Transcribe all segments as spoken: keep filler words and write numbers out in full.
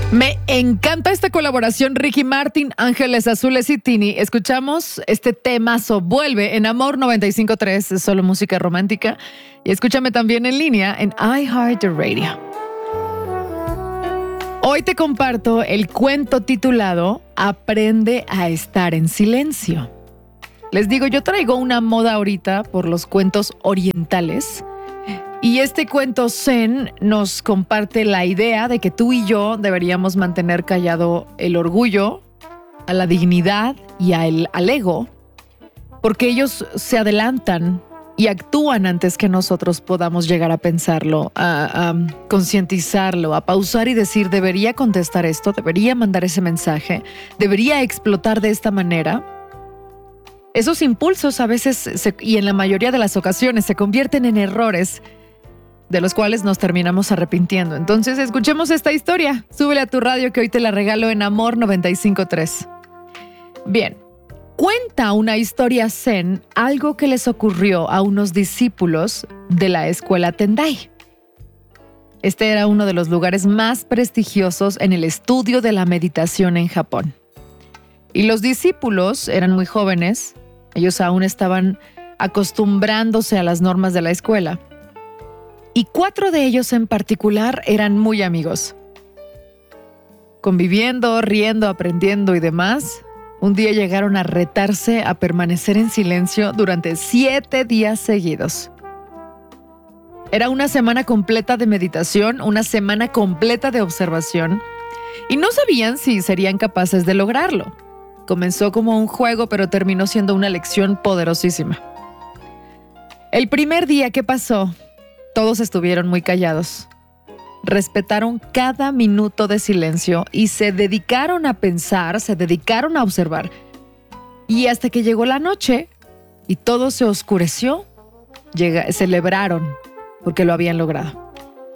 Me encanta esta colaboración, Ricky Martin, Ángeles Azules y Tini. Escuchamos este temazo, Vuelve, en Amor noventa y cinco punto tres, es solo música romántica. Y escúchame también en línea en iHeartRadio. Hoy te comparto el cuento titulado Aprende a estar en silencio. Les digo, yo traigo una moda ahorita por los cuentos orientales. Y este cuento zen nos comparte la idea de que tú y yo deberíamos mantener callado el orgullo, a la dignidad y al, al ego, porque ellos se adelantan y actúan antes que nosotros podamos llegar a pensarlo, a, a concientizarlo, a pausar y decir, debería contestar esto, debería mandar ese mensaje, debería explotar de esta manera. Esos impulsos a veces, se, y en la mayoría de las ocasiones, se convierten en errores de los cuales nos terminamos arrepintiendo. Entonces, escuchemos esta historia. Súbele a tu radio que hoy te la regalo en Amor noventa y cinco punto tres. Bien, cuenta una historia zen algo que les ocurrió a unos discípulos de la escuela Tendai. Este era uno de los lugares más prestigiosos en el estudio de la meditación en Japón. Y los discípulos eran muy jóvenes, ellos aún estaban acostumbrándose a las normas de la escuela. Y cuatro de ellos en particular eran muy amigos. Conviviendo, riendo, aprendiendo y demás, un día llegaron a retarse a permanecer en silencio durante siete días seguidos. Era una semana completa de meditación, una semana completa de observación, y no sabían si serían capaces de lograrlo. Comenzó como un juego, pero terminó siendo una lección poderosísima. El primer día que pasó, todos estuvieron muy callados. Respetaron cada minuto de silencio y se dedicaron a pensar, se dedicaron a observar. Y hasta que llegó la noche y todo se oscureció, llega, celebraron porque lo habían logrado.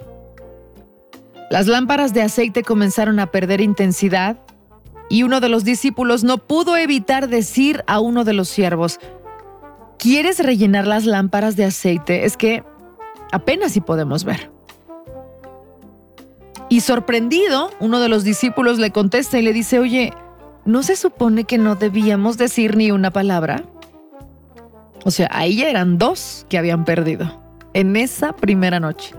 Las lámparas de aceite comenzaron a perder intensidad y uno de los discípulos no pudo evitar decir a uno de los siervos, ¿quieres rellenar las lámparas de aceite? Es que apenas si podemos ver. Y sorprendido, uno de los discípulos le contesta y le dice, oye, ¿no se supone que no debíamos decir ni una palabra? O sea, ahí ya eran dos que habían perdido en esa primera noche.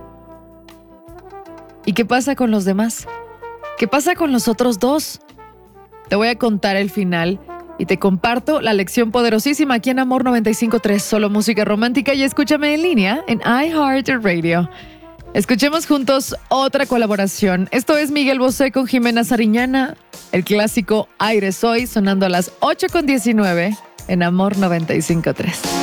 ¿Y qué pasa con los demás? ¿Qué pasa con los otros dos? Te voy a contar el final y te comparto la lección poderosísima aquí en Amor noventa y cinco punto tres, solo música romántica, y escúchame en línea en iHeartRadio. Escuchemos juntos otra colaboración. Esto es Miguel Bosé con Jimena Sariñana, el clásico Aire Soy, sonando a las ocho con diecinueve en Amor noventa y cinco punto tres.